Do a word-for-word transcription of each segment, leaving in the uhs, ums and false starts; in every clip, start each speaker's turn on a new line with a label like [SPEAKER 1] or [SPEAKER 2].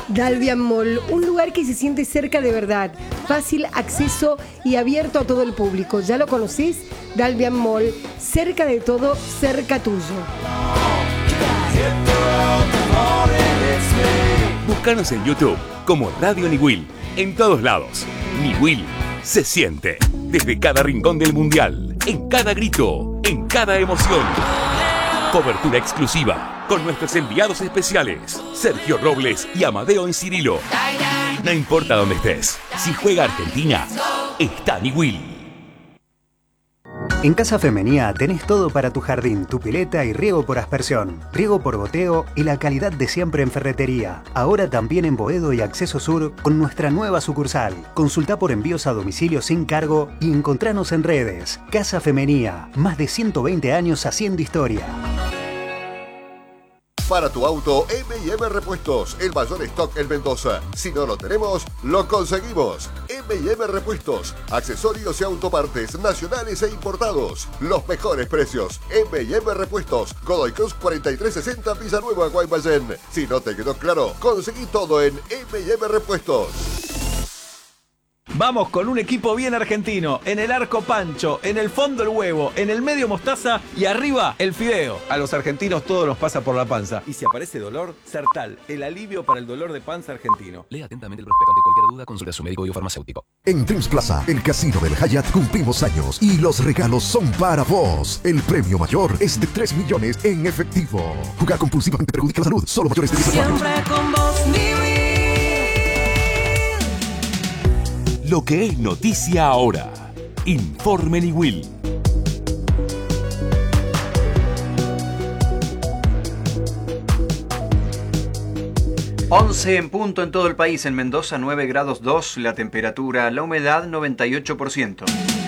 [SPEAKER 1] Dalvian Mall, un lugar que se siente cerca de verdad, fácil acceso y abierto a todo el público. ¿Ya lo conocés? Dalvian Mall, cerca de todo, cerca tuyo.
[SPEAKER 2] Búscanos en YouTube como Radio Niwil, en todos lados. Niwil se siente desde cada rincón del mundial, en cada grito, en cada emoción. Cobertura exclusiva con nuestros enviados especiales, Sergio Robles y Amadeo en Cirilo. No importa dónde estés, si juega Argentina, está Niwil.
[SPEAKER 3] En Casa Femenía tenés todo para tu jardín, tu pileta y riego por aspersión, riego por goteo y la calidad de siempre en ferretería. Ahora también en Boedo y Acceso Sur con nuestra nueva sucursal. Consultá por envíos a domicilio sin cargo y encontranos en redes. Casa Femenía, más de ciento veinte años haciendo historia.
[SPEAKER 4] Para tu auto, eme y eme Repuestos, el mayor stock en Mendoza. Si no lo tenemos, lo conseguimos. eme y eme Repuestos, accesorios y autopartes nacionales e importados. Los mejores precios. eme y eme Repuestos, Godoy Cruz cuarenta y tres sesenta, Villanueva, Guaymallén. Si no te quedó claro, conseguí todo en eme y eme Repuestos.
[SPEAKER 5] Vamos con un equipo bien argentino. En el arco Pancho, en el fondo el huevo, en el medio mostaza y arriba el fideo. A los argentinos todo nos pasa por la panza. Y si aparece dolor, Sertal, el alivio para el dolor de panza argentino.
[SPEAKER 6] Lea atentamente el prospecto. Ante cualquier duda, consulte a su médico y farmacéutico.
[SPEAKER 7] En Dreams Plaza, el casino del Hyatt, cumplimos años y los regalos son para vos. El premio mayor es de tres millones en efectivo. Jugar compulsivamente perjudica la salud. Solo mayores de dieciocho años.
[SPEAKER 8] Siempre con vos, Niwil.
[SPEAKER 2] Lo que es noticia ahora. Informe Niwil.
[SPEAKER 9] once en punto en todo el país. En Mendoza nueve grados dos la temperatura, la humedad noventa y ocho por ciento.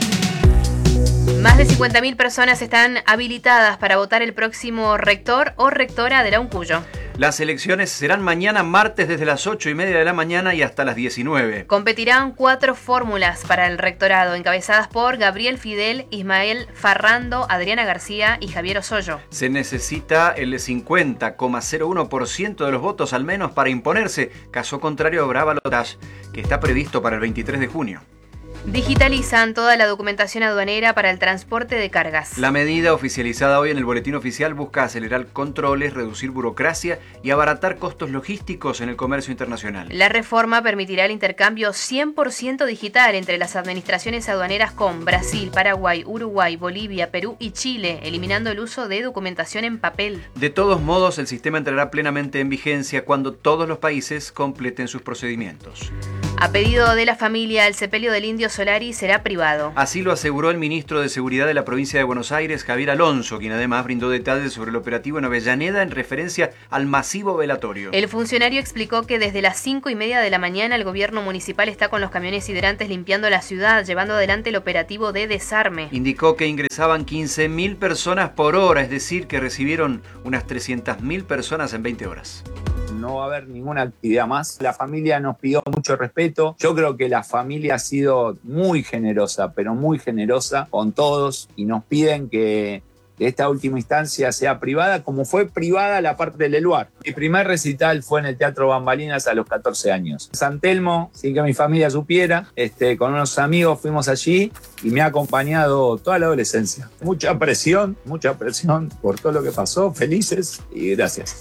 [SPEAKER 10] Más de cincuenta mil personas están habilitadas para votar el próximo rector o rectora de la UNCUYO.
[SPEAKER 9] Las elecciones serán mañana martes desde las ocho y media de la mañana y hasta las diecinueve.
[SPEAKER 10] Competirán cuatro fórmulas para el rectorado, encabezadas por Gabriel Fidel, Ismael Farrando, Adriana García y Javier Osoyo.
[SPEAKER 9] Se necesita el cincuenta coma cero uno por ciento de los votos al menos para imponerse. Caso contrario habrá balotaje, que está previsto para el veintitrés de junio.
[SPEAKER 10] Digitalizan toda la documentación aduanera para el transporte de cargas.
[SPEAKER 9] La medida oficializada hoy en el Boletín Oficial busca acelerar controles, reducir burocracia y abaratar costos logísticos en el comercio internacional.
[SPEAKER 10] La reforma permitirá el intercambio cien por ciento digital entre las administraciones aduaneras con Brasil, Paraguay, Uruguay, Bolivia, Perú y Chile, eliminando el uso de documentación en papel.
[SPEAKER 9] De todos modos, el sistema entrará plenamente en vigencia cuando todos los países completen sus procedimientos.
[SPEAKER 10] A pedido de la familia, el sepelio del indio Solari será privado.
[SPEAKER 9] Así lo aseguró el ministro de Seguridad de la provincia de Buenos Aires, Javier Alonso, quien además brindó detalles sobre el operativo en Avellaneda en referencia al masivo velatorio.
[SPEAKER 10] El funcionario explicó que desde las cinco y media de la mañana el gobierno municipal está con los camiones hidrantes limpiando la ciudad, llevando adelante el operativo de desarme.
[SPEAKER 9] Indicó que ingresaban quince mil personas por hora, es decir, que recibieron unas trescientas mil personas en veinte horas.
[SPEAKER 11] No va a haber ninguna actividad más. La familia nos pidió mucho respeto. Yo creo que la familia ha sido muy generosa, pero muy generosa con todos y nos piden que esta última instancia sea privada, como fue privada la parte del Eluar. Mi primer recital fue en el Teatro Bambalinas a los catorce años. San Telmo, sin que mi familia supiera, este, con unos amigos fuimos allí y me ha acompañado toda la adolescencia. Mucha presión, mucha presión por todo lo que pasó, felices y gracias.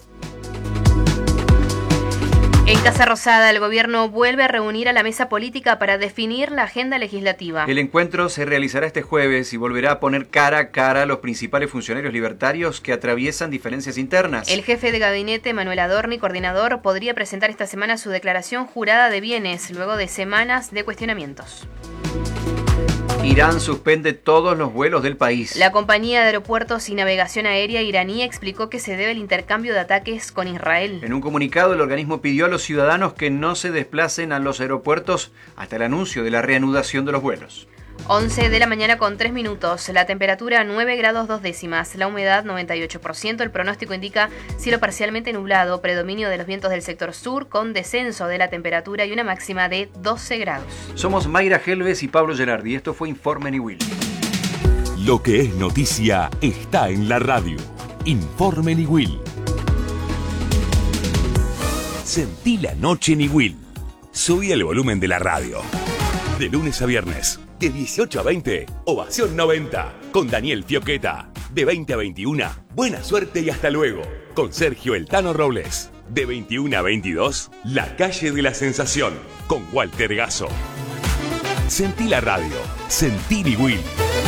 [SPEAKER 10] En Casa Rosada, el gobierno vuelve a reunir a la mesa política para definir la agenda legislativa.
[SPEAKER 9] El encuentro se realizará este jueves y volverá a poner cara a cara a los principales funcionarios libertarios que atraviesan diferencias internas.
[SPEAKER 10] El jefe de gabinete, Manuel Adorni, coordinador, podría presentar esta semana su declaración jurada de bienes, luego de semanas de cuestionamientos.
[SPEAKER 9] Irán suspende todos los vuelos del país.
[SPEAKER 10] La compañía de aeropuertos y navegación aérea iraní explicó que se debe al intercambio de ataques con Israel.
[SPEAKER 9] En un comunicado, el organismo pidió a los ciudadanos que no se desplacen a los aeropuertos hasta el anuncio de la reanudación de los vuelos.
[SPEAKER 10] once de la mañana con tres minutos, la temperatura nueve grados dos décimas, la humedad noventa y ocho por ciento, el pronóstico indica cielo parcialmente nublado, predominio de los vientos del sector sur con descenso de la temperatura y una máxima de doce grados.
[SPEAKER 9] Somos Mayra Helves y Pablo Gerardi, esto fue Informe Niwil.
[SPEAKER 2] Lo que es noticia está en la radio. Informe Niwil. Sentí la noche Niwil. Subí el volumen de la radio. De lunes a viernes, de dieciocho a veinte, Ovación noventa, con Daniel Fioqueta. De veinte a veintiuno, Buena Suerte y Hasta Luego, con Sergio El Tano Robles. De veintiuno a veintidós, La Calle de la Sensación, con Walter Gasso. Sentí la radio. Sentí Niwil.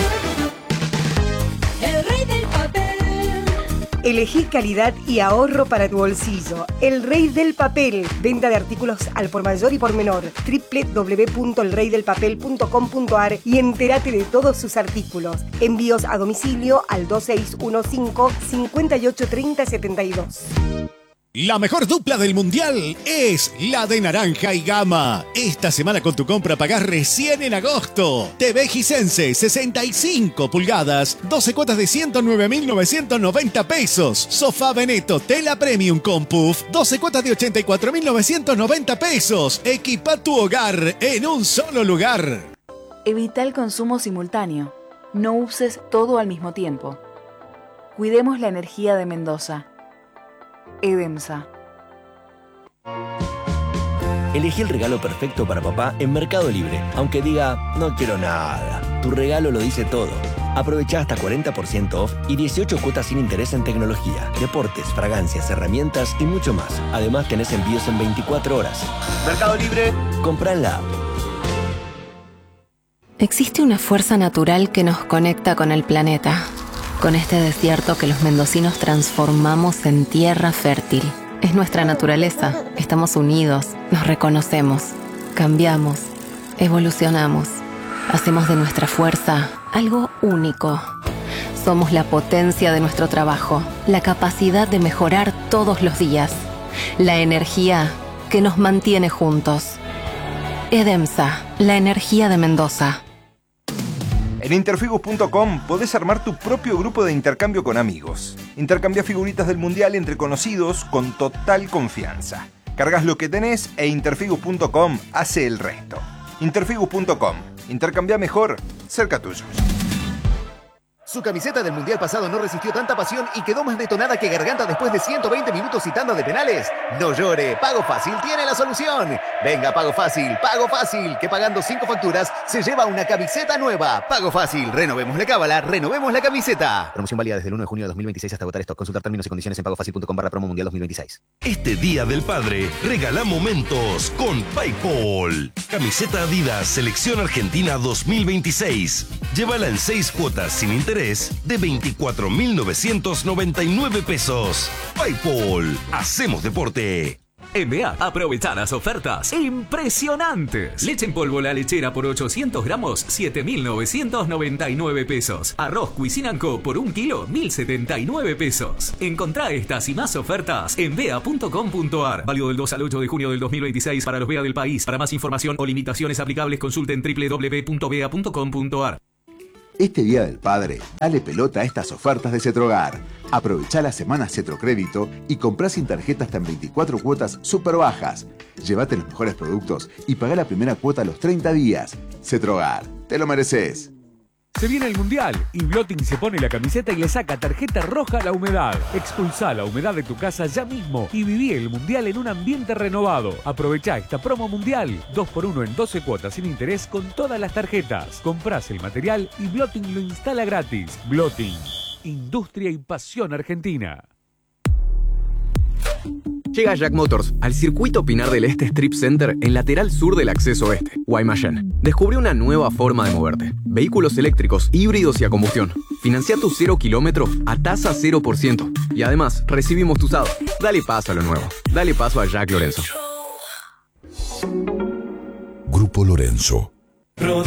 [SPEAKER 1] El rey del papel. Elegí calidad y ahorro para tu bolsillo. El Rey del Papel. Venta de artículos al por mayor y por menor. doble u doble u doble u punto el rey del papel punto com punto a r y entérate de todos sus artículos. Envíos a domicilio al dos seis uno cinco, cinco ocho tres cero siete dos.
[SPEAKER 8] La mejor dupla del mundial es la de Naranja y Gama. Esta semana con tu compra pagás recién en agosto. T V Gisense sesenta y cinco pulgadas, doce cuotas de ciento nueve mil novecientos noventa pesos. Sofá Veneto Tela Premium con Puff, doce cuotas de ochenta y cuatro mil novecientos noventa pesos. Equipa tu hogar en un solo lugar.
[SPEAKER 12] Evita el consumo simultáneo. No uses todo al mismo tiempo. Cuidemos la energía de Mendoza. Edemsa.
[SPEAKER 13] Elegí el regalo perfecto para papá en Mercado Libre. Aunque diga, no quiero nada. Tu regalo lo dice todo. Aprovecha hasta cuarenta por ciento off y dieciocho cuotas sin interés en tecnología, deportes, fragancias, herramientas y mucho más. Además tenés envíos en veinticuatro horas. Mercado Libre. Comprá en la app.
[SPEAKER 14] Existe una fuerza natural que nos conecta con el planeta. Con este desierto que los mendocinos transformamos en tierra fértil. Es nuestra naturaleza. Estamos unidos, nos reconocemos, cambiamos, evolucionamos. Hacemos de nuestra fuerza algo único. Somos la potencia de nuestro trabajo, la capacidad de mejorar todos los días, la energía que nos mantiene juntos. Edemsa, la energía de Mendoza.
[SPEAKER 15] En interfigus punto com podés armar tu propio grupo de intercambio con amigos. Intercambia figuritas del mundial entre conocidos con total confianza. Cargas lo que tenés e interfigus punto com hace el resto. interfigus punto com. Intercambia mejor, cerca tuyo.
[SPEAKER 16] Su camiseta del Mundial pasado no resistió tanta pasión y quedó más detonada que Garganta después de ciento veinte minutos y tanda de penales. No llore, Pago Fácil tiene la solución. Venga, Pago Fácil, Pago Fácil, que pagando cinco facturas se lleva una camiseta nueva. Pago Fácil, renovemos la cábala, renovemos la camiseta. Promoción válida desde el uno de junio de dos mil veintiséis hasta agotar stock. Consultar términos y condiciones en pagofacil punto com barra promo mundial dos mil veintiséis.
[SPEAKER 17] Este Día del Padre, regala momentos con PayPal. Camiseta Adidas Selección Argentina dos mil veintiséis. Llévala en seis cuotas sin interés de veinticuatro mil novecientos noventa y nueve pesos. PayPal. Hacemos deporte.
[SPEAKER 18] En B A, aprovechá las ofertas impresionantes. Leche en polvo La Lechera por ochocientos gramos, siete mil novecientos noventa y nueve pesos. Arroz Cuisine and Co por un kilo, mil setenta y nueve pesos. Encontrá estas y más ofertas en bea punto com punto a r. Válido del dos al ocho de junio del dos mil veintiséis para los B A del país. Para más información o limitaciones aplicables, consulten doble u doble u doble u punto bea punto com punto a r.
[SPEAKER 19] Este Día del Padre, dale pelota a estas ofertas de Cetrogar. Aprovechá la semana Cetrocrédito y comprá sin tarjeta hasta en veinticuatro cuotas súper bajas. Llévate los mejores productos y pagá la primera cuota a los treinta días. Cetrogar, te lo mereces.
[SPEAKER 20] Se viene el Mundial y Blotting se pone la camiseta y le saca tarjeta roja a la humedad. Expulsá la humedad de tu casa ya mismo y viví el Mundial en un ambiente renovado. Aprovechá esta promo Mundial. dos por uno en doce cuotas sin interés con todas las tarjetas. Comprás el material y Blotting lo instala gratis. Blotting, industria y pasión argentina.
[SPEAKER 21] Llega Jack Motors al circuito Pinar del Este Strip Center en lateral sur del acceso este, Guaymallén. Descubre una nueva forma de moverte. Vehículos eléctricos, híbridos y a combustión. Financia tu cero kilómetro a tasa cero por ciento. Y además, recibimos tu usado. Dale paso a lo nuevo. Dale paso a Jack Lorenzo.
[SPEAKER 7] Grupo Lorenzo.
[SPEAKER 22] Rodó